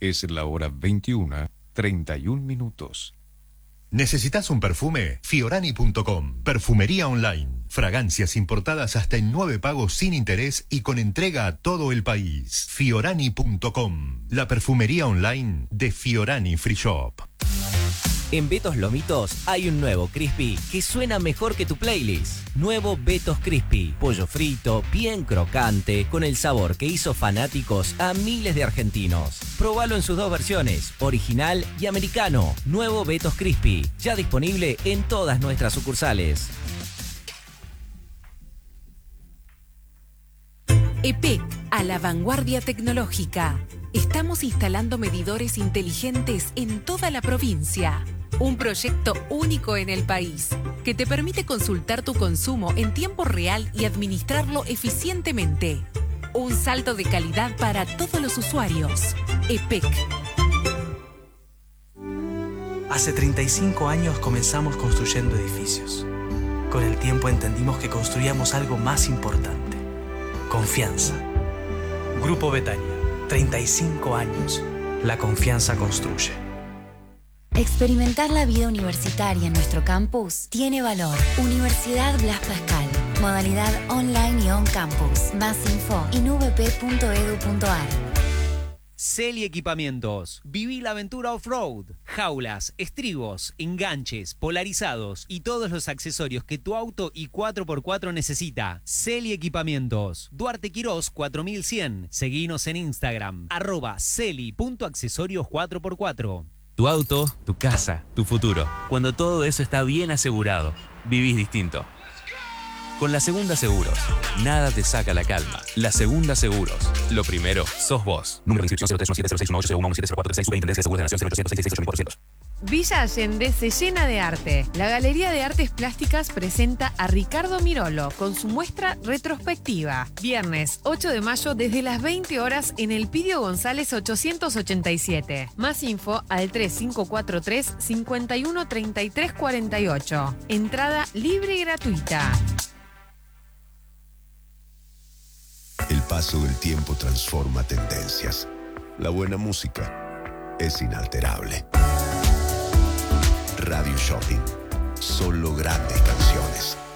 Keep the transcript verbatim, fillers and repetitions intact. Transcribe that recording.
Es la hora veintiuna, treinta y un minutos. ¿Necesitas un perfume? Fiorani punto com. Perfumería online. Fragancias importadas hasta en nueve pagos sin interés y con entrega a todo el país. Fiorani punto com. La perfumería online de Fiorani Free Shop. En Betos Lomitos hay un nuevo Crispy que suena mejor que tu playlist. Nuevo Betos Crispy. Pollo frito, bien crocante, con el sabor que hizo fanáticos a miles de argentinos. Probalo en sus dos versiones, original y americano. Nuevo Betos Crispy, ya disponible en todas nuestras sucursales. E P E C, a la vanguardia tecnológica. Estamos instalando medidores inteligentes en toda la provincia. Un proyecto único en el país que te permite consultar tu consumo en tiempo real y administrarlo eficientemente. Un salto de calidad para todos los usuarios. E P E C. Hace treinta y cinco años comenzamos construyendo edificios. Con el tiempo entendimos que construíamos algo más importante: confianza. Grupo Betania, treinta y cinco años. La confianza construye. Experimentar la vida universitaria en nuestro campus tiene valor. Universidad Blas Pascal. Modalidad online y on campus. Más info en u b p punto e d u punto a r. Celi Equipamientos. Viví la aventura off-road. Jaulas, estribos, enganches, polarizados y todos los accesorios que tu auto y cuatro por cuatro necesita. Celi Equipamientos. Duarte Quirós cuatro mil cien. Seguinos en Instagram. Arroba celi punto accesorios cuatro por cuatro. Tu auto, tu casa, tu futuro. Cuando todo eso está bien asegurado, vivís distinto. Con La Segunda Seguros, nada te saca la calma. La Segunda Seguros. Lo primero, sos vos. Número de inscripción cero tres uno siete cero seis uno ocho cero uno siete cero cuatro tres seis. Superintendencia de Seguros de Nación cero ochocientos seis seis seis ocho cuatrocientos. Villa Allende se llena de arte. La Galería de Artes Plásticas presenta a Ricardo Mirolo con su muestra retrospectiva. Viernes ocho de mayo desde las veinte horas en el Pidio González ochocientos ochenta y siete. Más info al tres cinco cuatro tres, cinco uno tres tres cuatro ocho. Entrada libre y gratuita. El paso del tiempo transforma tendencias. La buena música es inalterable. Radio Shopping. Solo grandes canciones.